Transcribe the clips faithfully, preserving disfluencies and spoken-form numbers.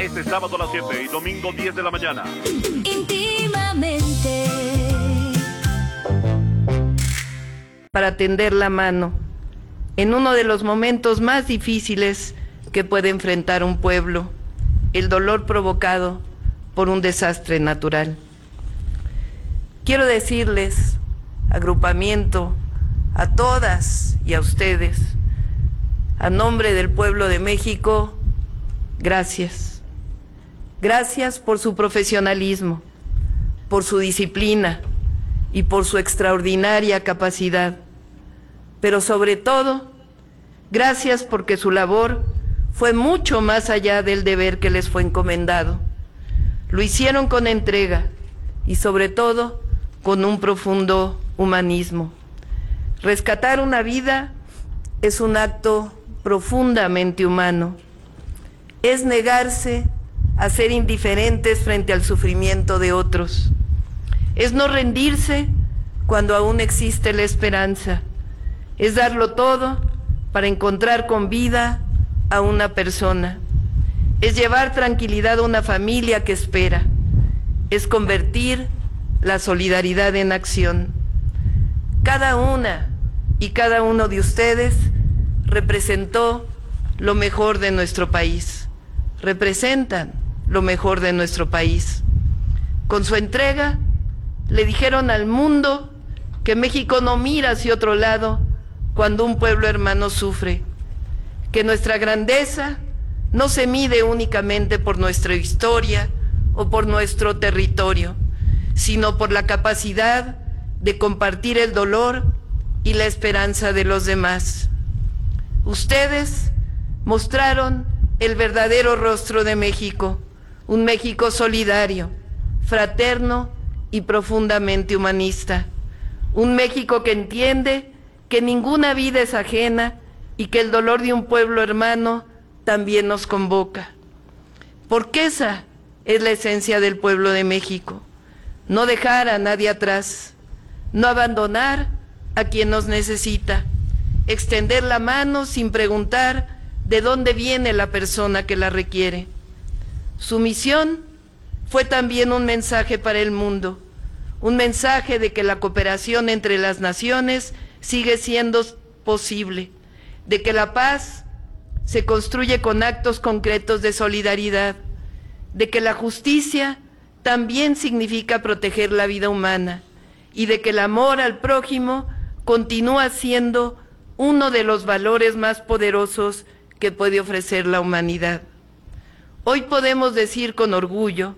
Este sábado a las siete y domingo diez de la mañana. Íntimamente. Para tender la mano en uno de los momentos más difíciles que puede enfrentar un pueblo, el dolor provocado por un desastre natural. Quiero decirles, agrupamiento, a todas y a ustedes, a nombre del pueblo de México, gracias. Gracias por su profesionalismo, por su disciplina y por su extraordinaria capacidad. Pero sobre todo, gracias porque su labor fue mucho más allá del deber que les fue encomendado. Lo hicieron con entrega y sobre todo con un profundo humanismo. Rescatar una vida es un acto profundamente humano. Es negarse a ser indiferentes frente al sufrimiento de otros. Es no rendirse cuando aún existe la esperanza. Es darlo todo para encontrar con vida a una persona. Es llevar tranquilidad a una familia que espera. Es convertir la solidaridad en acción. Cada una y cada uno de ustedes representó lo mejor de nuestro país. Representan lo mejor de nuestro país. Con su entrega, le dijeron al mundo que México no mira hacia otro lado cuando un pueblo hermano sufre, que nuestra grandeza no se mide únicamente por nuestra historia o por nuestro territorio, sino por la capacidad de compartir el dolor y la esperanza de los demás. Ustedes mostraron el verdadero rostro de México, un México solidario, fraterno y profundamente humanista. Un México que entiende que ninguna vida es ajena y que el dolor de un pueblo hermano también nos convoca. Porque esa es la esencia del pueblo de México. No dejar a nadie atrás, no abandonar a quien nos necesita, extender la mano sin preguntar de dónde viene la persona que la requiere. Su misión fue también un mensaje para el mundo, un mensaje de que la cooperación entre las naciones sigue siendo posible, de que la paz se construye con actos concretos de solidaridad, de que la justicia también significa proteger la vida humana y de que el amor al prójimo continúa siendo uno de los valores más poderosos que puede ofrecer la humanidad. Hoy podemos decir con orgullo,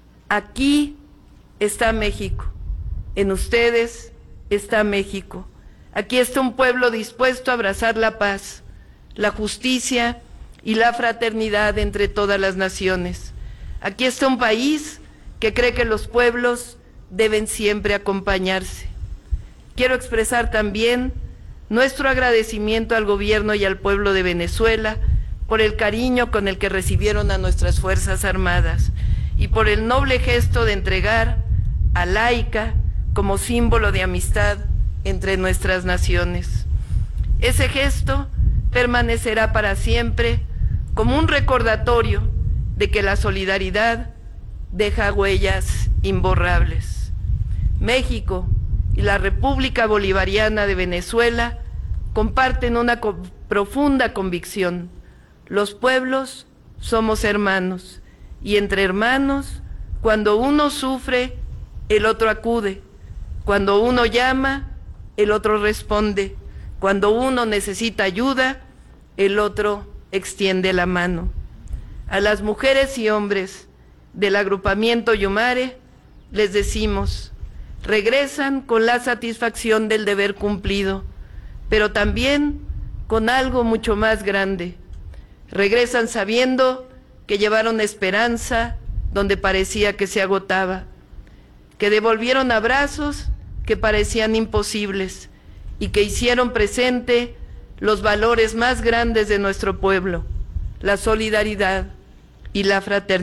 aquí está México, en ustedes está México. Aquí está un pueblo dispuesto a abrazar la paz, la justicia y la fraternidad entre todas las naciones. Aquí está un país que cree que los pueblos deben siempre acompañarse. Quiero expresar también nuestro agradecimiento al gobierno y al pueblo de Venezuela por el cariño con el que recibieron a nuestras Fuerzas Armadas y por el noble gesto de entregar a Laica como símbolo de amistad entre nuestras naciones. Ese gesto permanecerá para siempre como un recordatorio de que la solidaridad deja huellas imborrables. México y la República Bolivariana de Venezuela comparten una co- profunda convicción. Los pueblos somos hermanos, y entre hermanos, cuando uno sufre, el otro acude. Cuando uno llama, el otro responde. Cuando uno necesita ayuda, el otro extiende la mano. A las mujeres y hombres del agrupamiento Yumare les decimos, regresan con la satisfacción del deber cumplido, pero también con algo mucho más grande. Regresan sabiendo que llevaron esperanza donde parecía que se agotaba, que devolvieron abrazos que parecían imposibles y que hicieron presente los valores más grandes de nuestro pueblo, la solidaridad y la fraternidad.